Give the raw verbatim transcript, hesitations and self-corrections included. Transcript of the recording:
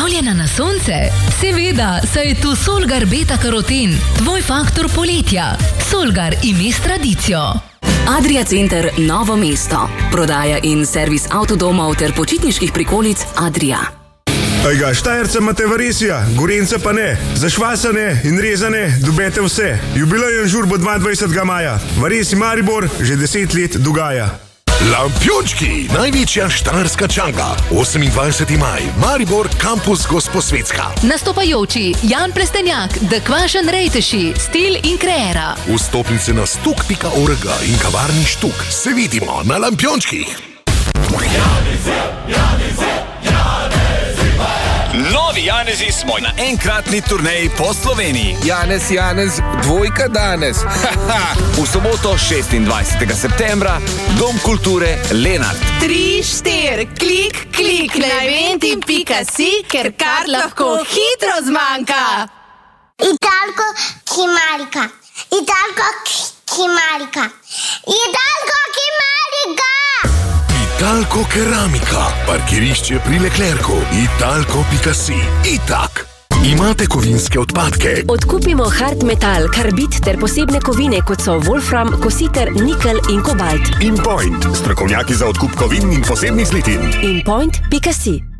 pripravljena na sonce? Seveda, saj je tu Solgar Beta Karoten, tvoj faktor poletja. Solgar ime s tradicijo. Adria Center Novo mesto. Prodaja in servis avtodomov ter počitniških prikolic Adria. Ejga, Štajerca imate varesija, Gorenca pa ne. Zašvasane in rezane dobete vse. Jubilejen žur bo dvaindvajsetega maja. Varesi Maribor že deset let dogaja. Lampiončki, največja štajerska čanga. osemindvajseti maj, Maribor, kampus Gosposvetska. Nastopajoči Jan Plestenjak, The Kvašen Rejteši, Stil in Kreera. Vstopnice na stuk pika org in kavarni Štuk. Se vidimo na Lampiončkih. Novi Janezi smo na enkratni turneji po Sloveniji. Janez, Janez, dvojka danes. V soboto šestindvajsetega septembra, Dom kulture Lenart. Tri, štir, klik, klik na eventim pika si, ker kar lahko hitro zmanjka. Italko Kimarika. Italko Kimarika. Italko Kimarika. Italko keramika, parkirišče pri Leclercu, italko pika si. Itak. Imate kovinske odpadke? Odkupimo hard metal, karbid ter posebne kovine, kot so wolfram, kositer, nikel in kobalt. InPoint, strokovnjaki za odkup kovin in posebnih zlitin. InPoint pika si.